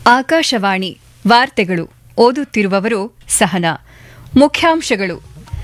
ಆಕಾಶವಾಣಿ ವಾರ್ತೆಗಳು ಓದುತ್ತಿರುವವರು ಸಹನಾ. ಮುಖ್ಯಾಂಶಗಳು.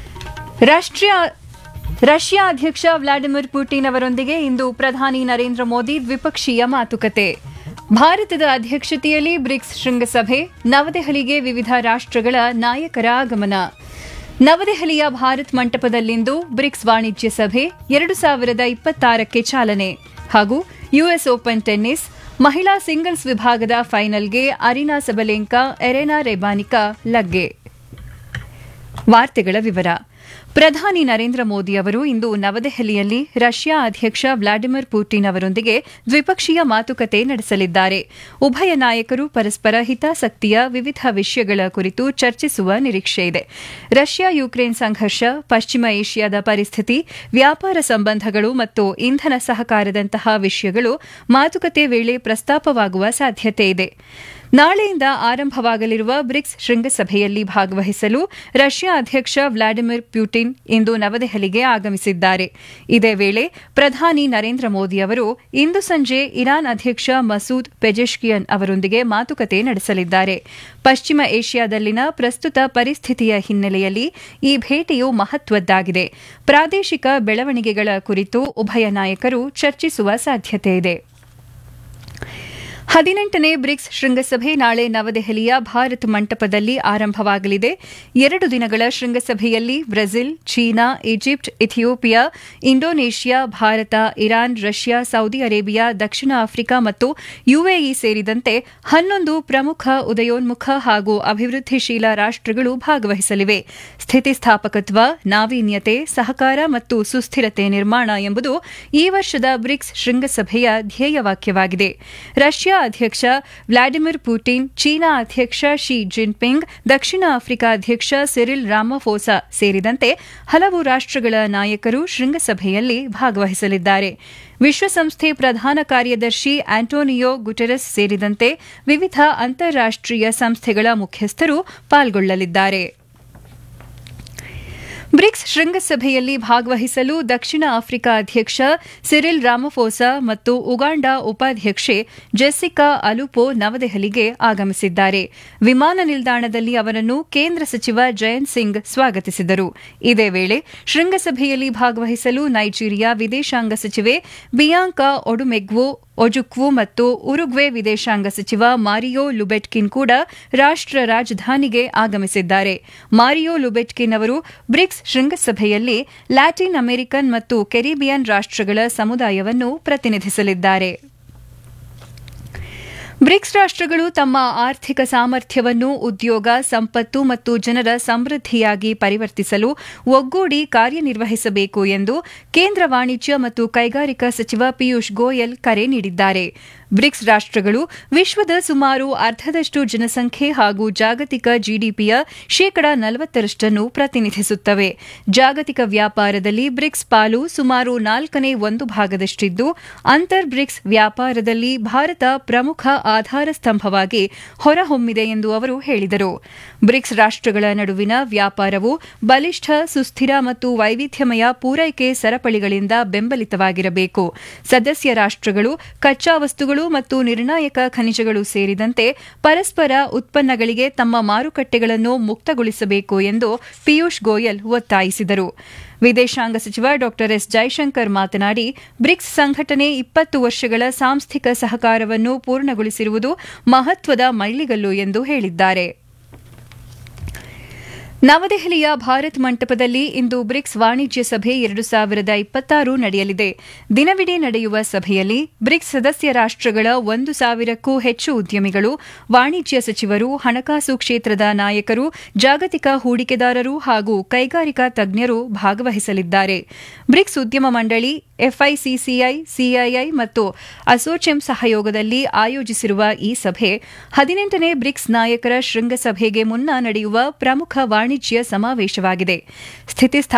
ರಷ್ಯಾ ಅಧ್ಯಕ್ಷ ವ್ಲಾಡಿಮಿರ್ ಪುಟಿನ್ ಅವರೊಂದಿಗೆ ಇಂದು ಪ್ರಧಾನಿ ನರೇಂದ್ರ ಮೋದಿ ದ್ವಿಪಕ್ಷೀಯ ಮಾತುಕತೆ. ಭಾರತದ ಅಧ್ಯಕ್ಷತೆಯಲ್ಲಿ ಬ್ರಿಕ್ಸ್ ಶೃಂಗಸಭೆ, ನವದೆಹಲಿಗೆ ವಿವಿಧ ರಾಷ್ಟ್ರಗಳ ನಾಯಕರ ಆಗಮನ. ನವದೆಹಲಿಯ ಭಾರತ್ ಮಂಟಪದಲ್ಲಿಂದು ಬ್ರಿಕ್ಸ್ ವಾಣಿಜ್ಯ ಸಭೆ 2026ಕ್ಕೆ ಚಾಲನೆ. ಹಾಗೂ ಯುಎಸ್ ಓಪನ್ ಟೆನ್ನಿಸ್ ಮಹಿಳಾ ಸಿಂಗಲ್ಸ್ ವಿಭಾಗದ ಫೈನಲ್ಗೆ ಅರಿನಾ ಸಬಲೆಂಕಾ, ಎರೆನಾ ರೆಬಾನಿಕಾ ಲಗ್ಗೆ. ವಾರ್ತೆಗಳ ವಿವರ. ಪ್ರಧಾನಿ ನರೇಂದ್ರ ಮೋದಿ ಅವರು ಇಂದು ನವದೆಹಲಿಯಲ್ಲಿ ರಷ್ಯಾ ಅಧ್ಯಕ್ಷ ವ್ಲಾಡಿಮಿರ್ ಪುಟಿನ್ ಅವರೊಂದಿಗೆ ದ್ವಿಪಕ್ಷೀಯ ಮಾತುಕತೆ ನಡೆಸಲಿದ್ದಾರೆ. ಉಭಯ ನಾಯಕರು ಪರಸ್ಪರ ಹಿತಾಸಕ್ತಿಯ ವಿವಿಧ ವಿಷಯಗಳ ಕುರಿತು ಚರ್ಚಿಸುವ ನಿರೀಕ್ಷೆಯಿದೆ. ರಷ್ಯಾ ಯುಕ್ರೇನ್ ಸಂಘರ್ಷ, ಪಶ್ಚಿಮ ಏಷ್ಯಾದ ಪರಿಸ್ಥಿತಿ, ವ್ಯಾಪಾರ ಸಂಬಂಧಗಳು ಮತ್ತು ಇಂಧನ ಸಹಕಾರದಂತಹ ವಿಷಯಗಳು ಮಾತುಕತೆ ವೇಳೆ ಪ್ರಸ್ತಾಪವಾಗುವ ಸಾಧ್ಯತೆಯಿದೆ. ನಾಳೆಯಿಂದ ಆರಂಭವಾಗಲಿರುವ ಬ್ರಿಕ್ಸ್ ಶೃಂಗಸಭೆಯಲ್ಲಿ ಭಾಗವಹಿಸಲು ರಷ್ಯಾ ಅಧ್ಯಕ್ಷ ವ್ಲಾಡಿಮಿರ್ ಪುಟಿನ್ ಇಂದು ನವದೆಹಲಿಗೆ ಆಗಮಿಸಿದ್ದಾರೆ. ಇದೇ ವೇಳೆ ಪ್ರಧಾನಿ ನರೇಂದ್ರ ಮೋದಿ ಅವರು ಇಂದು ಸಂಜೆ ಇರಾನ್ ಅಧ್ಯಕ್ಷ ಮಸೂದ್ ಪೆಜೆಶ್ಕಿಯನ್ ಅವರೊಂದಿಗೆ ಮಾತುಕತೆ ನಡೆಸಲಿದ್ದಾರೆ. ಪಶ್ಚಿಮ ಏಷ್ಯಾದಲ್ಲಿನ ಪ್ರಸ್ತುತ ಪರಿಸ್ಥಿತಿಯ ಹಿನ್ನೆಲೆಯಲ್ಲಿ ಈ ಭೇಟಿಯು ಮಹತ್ವದ್ದಾಗಿದೆ. ಪ್ರಾದೇಶಿಕ ಬೆಳವಣಿಗೆಗಳ ಕುರಿತು ಉಭಯ ನಾಯಕರು ಚರ್ಚಿಸುವ ಸಾಧ್ಯತೆಯಿದೆ. 18ನೇ ಬ್ರಿಕ್ಸ್ ಶೃಂಗಸಭೆ ನಾಳೆ ನವದೆಹಲಿಯ ಭಾರತ್ ಮಂಟಪದಲ್ಲಿ ಆರಂಭವಾಗಲಿದೆ. 2 ದಿನಗಳ ಶೃಂಗಸಭೆಯಲ್ಲಿ Brazil, China, Egypt, Ethiopia, Indonesia, Bharat, Iran, Russia, Saudi Arabia, ದಕ್ಷಿಣ ಆಫ್ರಿಕಾ ಮತ್ತು ಯುಎಇ ಸೇರಿದಂತೆ 11 ಪ್ರಮುಖ ಉದಯೋನ್ಮುಖ ಹಾಗೂ ಅಭಿವೃದ್ಧಿಶೀಲ ರಾಷ್ಟ್ರಗಳು ಭಾಗವಹಿಸಲಿವೆ. ಸ್ಥಿತಿಸ್ಥಾಪಕತ್ವ, ನಾವೀನ್ಯತೆ, ಸಹಕಾರ ಮತ್ತು ಸುಸ್ಥಿರತೆ ನಿರ್ಮಾಣ ಎಂಬುದು ಈ ವರ್ಷದ ಬ್ರಿಕ್ಸ್ ಶೃಂಗಸಭೆಯ ಧ್ಯೇಯವಾಕ್ಯವಾಗಿದೆ. ರಷ್ಯಾ ಅಧ್ಯಕ್ಷ ವ್ಲಾಡಿಮಿರ್ ಪುಟಿನ್, ಚೀನಾ ಅಧ್ಯಕ್ಷ ಶಿ ಜಿನ್ಪಿಂಗ್, ದಕ್ಷಿಣ ಆಫ್ರಿಕಾ ಅಧ್ಯಕ್ಷ ಸಿರಿಲ್ ರಾಮಫೋಸಾ ಸೇರಿದಂತೆ ಹಲವು ರಾಷ್ಟ್ರಗಳ ನಾಯಕರು ಶೃಂಗಸಭೆಯಲ್ಲಿ ಭಾಗವಹಿಸಲಿದ್ದಾರೆ. ವಿಶ್ವಸಂಸ್ಥೆ ಪ್ರಧಾನ ಕಾರ್ಯದರ್ಶಿ ಆಂಟೋನಿಯೋ ಗುಟೆರಸ್ ಸೇರಿದಂತೆ ವಿವಿಧ ಅಂತಾರಾಷ್ಟೀಯ ಸಂಸ್ಥೆಗಳ ಮುಖ್ಯಸ್ಥರು ಪಾಲ್ಗೊಳ್ಳಲಿದ್ದಾರೆ. ಬ್ರಿಕ್ಸ್ ಶೃಂಗಸಭೆಯಲ್ಲಿ ಭಾಗವಹಿಸಲು ದಕ್ಷಿಣ ಆಫ್ರಿಕಾ ಅಧ್ಯಕ್ಷ ಸಿರಿಲ್ ರಾಮಫೋಸಾ ಮತ್ತು ಉಗಾಂಡ ಉಪಾಧ್ಯಕ್ಷೆ ಜೆಸ್ಸಿಕಾ ಅಲುಪೊ ನವದೆಹಲಿಗೆ ಆಗಮಿಸಿದ್ದಾರೆ. ವಿಮಾನ ನಿಲ್ದಾಣದಲ್ಲಿ ಅವರನ್ನು ಕೇಂದ್ರ ಸಚಿವ ಜಯಂತ್ ಸಿಂಗ್ ಸ್ವಾಗತಿಸಿದರು. ಇದೇ ವೇಳೆ ಶೃಂಗಸಭೆಯಲ್ಲಿ ಭಾಗವಹಿಸಲು ನೈಜೀರಿಯಾ ವಿದೇಶಾಂಗ ಸಚಿವೆ ಬಿಯಾಂಕಾ ಒಜುಕ್ವು ಮತ್ತು ಉರುಗ್ವೆ ವಿದೇಶಾಂಗ ಸಚಿವ ಮಾರಿಯೋ ಲುಬೆಟ್ಕಿನ್ ಕೂಡ ರಾಷ್ಟ್ರ ರಾಜಧಾನಿಗೆ ಆಗಮಿಸಿದ್ದಾರೆ. ಮಾರಿಯೋ ಲುಬೆಟ್ಕಿನ್ ಅವರು ಬ್ರಿಕ್ಸ್ ಶೃಂಗಸಭೆಯಲ್ಲಿ ಲ್ಯಾಟಿನ್ ಅಮೆರಿಕನ್ ಮತ್ತು ಕೆರಿಬಿಯನ್ ರಾಷ್ಟ್ರಗಳ ಸಮುದಾಯವನ್ನು ಪ್ರತಿನಿಧಿಸಲಿದ್ದಾರೆ. ಬ್ರಿಕ್ಸ್ ರಾಷ್ಟ್ರಗಳು ತಮ್ಮ ಆರ್ಥಿಕ ಸಾಮರ್ಥ್ಯವನ್ನು ಉದ್ಯೋಗ, ಸಂಪತ್ತು ಮತ್ತು ಜನರ ಸಮೃದ್ಧಿಯಾಗಿ ಪರಿವರ್ತಿಸಲು ಒಗ್ಗೂಡಿ ಕಾರ್ಯನಿರ್ವಹಿಸಬೇಕು ಎಂದು ಕೇಂದ್ರ ವಾಣಿಜ್ಯ ಮತ್ತು ಕೈಗಾರಿಕಾ ಸಚಿವ ಪಿಯೂಷ್ ಗೋಯಲ್ ಕರೆ ನೀಡಿದ್ದಾರೆ. ಬ್ರಿಕ್ಸ್ ರಾಷ್ಟ್ರಗಳು ವಿಶ್ವದ ಸುಮಾರು ಅರ್ಧದಷ್ಟು ಜನಸಂಖ್ಯೆ ಹಾಗೂ ಜಾಗತಿಕ ಜಿಡಿಪಿಯ 40% ಪ್ರತಿನಿಧಿಸುತ್ತವೆ. ಜಾಗತಿಕ ವ್ಯಾಪಾರದಲ್ಲಿ ಬ್ರಿಕ್ಸ್ ಪಾಲು ಸುಮಾರು 1/4 ಅಂತರ್ ಬ್ರಿಕ್ಸ್ ವ್ಯಾಪಾರದಲ್ಲಿ ಭಾರತ ಪ್ರಮುಖ ಆಧಾರ ಸ್ತಂಭವಾಗಿ ಹೊರಹೊಮ್ಮಿದೆ ಎಂದು ಅವರು ಹೇಳಿದರು. ಬ್ರಿಕ್ಸ್ ರಾಷ್ಟ್ರಗಳ ನಡುವಿನ ವ್ಯಾಪಾರವು ಬಲಿಷ್ಠ, ಸುಸ್ಥಿರ ಮತ್ತು ವೈವಿಧ್ಯಮಯ ಪೂರೈಕೆ ಸರಪಳಿಗಳಿಂದ ಬೆಂಬಲಿತವಾಗಿರಬೇಕು. ಸದಸ್ಯ ರಾಷ್ಟ್ರಗಳು ಕಚ್ಚಾ ವಸ್ತುಗಳು ಮತ್ತು ನಿರ್ಣಾಯಕ ಖನಿಜಗಳು ಸೇರಿದಂತೆ ಪರಸ್ಪರ ಉತ್ಪನ್ನಗಳಿಗೆ ತಮ್ಮ ಮಾರುಕಟ್ಟೆಗಳನ್ನು ಮುಕ್ತಗೊಳಿಸಬೇಕು ಎಂದು ಪಿಯೂಷ್ ಗೋಯಲ್ ಒತ್ತಾಯಿಸಿದರು. ವಿದೇಶಾಂಗ ಸಚಿವ ಡಾ ಎಸ್ ಜೈಶಂಕರ್ ಮಾತನಾಡಿ, ಬ್ರಿಕ್ಸ್ ಸಂಘಟನೆ 20 ವರ್ಷಗಳ ಸಾಂಸ್ಥಿಕ ಸಹಕಾರವನ್ನು ಪೂರ್ಣಗೊಳಿಸಿರುವುದು ಮಹತ್ವದ ಮೈಲಿಗಲ್ಲು ಎಂದು ಹೇಳಿದ್ದಾರೆ. ನವದೆಹಲಿಯ ಭಾರತ್ ಮಂಟಪದಲ್ಲಿ ಇಂದು ಬ್ರಿಕ್ಸ್ ವಾಣಿಜ್ಯ ಸಭೆ 2026 ನಡೆಯಲಿದೆ. ದಿನವಿಡೀ ನಡೆಯುವ ಸಭೆಯಲ್ಲಿ ಬ್ರಿಕ್ಸ್ ಸದಸ್ಯ ರಾಷ್ಟ್ರಗಳ 1,000ಕ್ಕೂ ಹೆಚ್ಚು ಉದ್ಯಮಿಗಳು, ವಾಣಿಜ್ಯ ಸಚಿವರು, ಹಣಕಾಸು ಕ್ಷೇತ್ರದ ನಾಯಕರು, ಜಾಗತಿಕ ಹೂಡಿಕೆದಾರರು ಹಾಗೂ ಕೈಗಾರಿಕಾ ತಜ್ಞರು ಭಾಗವಹಿಸಲಿದ್ದಾರೆ. ಬ್ರಿಕ್ಸ್ ಉದ್ಯಮ ಮಂಡಳಿ, ಎಫ್ಐಸಿಸಿಐ, ಸಿಐಐ ಮತ್ತು ಅಸೋಚೆಮ್ ಸಹಯೋಗದಲ್ಲಿ ಆಯೋಜಿಸಿರುವ ಈ ಸಭೆ 18ನೇ ಬ್ರಿಕ್ಸ್ ನಾಯಕರ ಶೃಂಗಸಭೆಗೆ ಮುನ್ನ ನಡೆಯುವ ಪ್ರಮುಖ ವಾಣಿಜ್ಯ ಸಮಾವೇಶವಾಗಿದೆ.